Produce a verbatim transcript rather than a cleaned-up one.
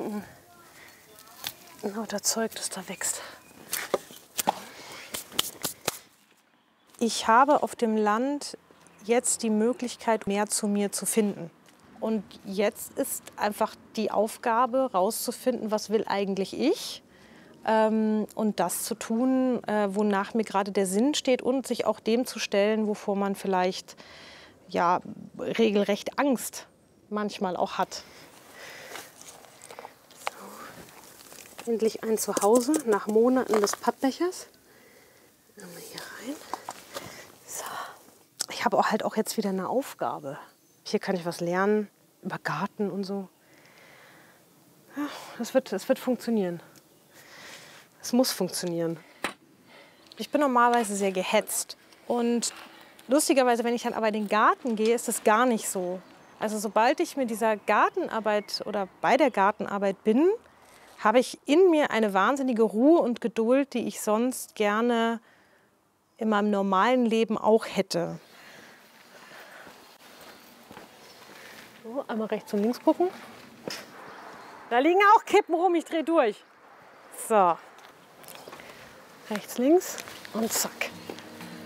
unten lauter Zeug, das da wächst. Ich habe auf dem Land jetzt die Möglichkeit, mehr zu mir zu finden. Und jetzt ist einfach die Aufgabe, rauszufinden, was will eigentlich ich? Ähm, und das zu tun, äh, wonach mir gerade der Sinn steht und sich auch dem zu stellen, wovor man vielleicht ja, regelrecht Angst manchmal auch hat. So. Endlich ein Zuhause nach Monaten des Pappbechers. Einmal hier rein. So. Ich habe auch halt auch jetzt wieder eine Aufgabe. Hier kann ich was lernen über Garten und so. Ja, das wird, das wird funktionieren. Es muss funktionieren. Ich bin normalerweise sehr gehetzt. Und lustigerweise, wenn ich dann aber in den Garten gehe, ist das gar nicht so. Also sobald ich mit dieser Gartenarbeit oder bei der Gartenarbeit bin, habe ich in mir eine wahnsinnige Ruhe und Geduld, die ich sonst gerne in meinem normalen Leben auch hätte. So, einmal rechts und links gucken. Da liegen auch Kippen rum, ich drehe durch. So. Rechts, links und zack.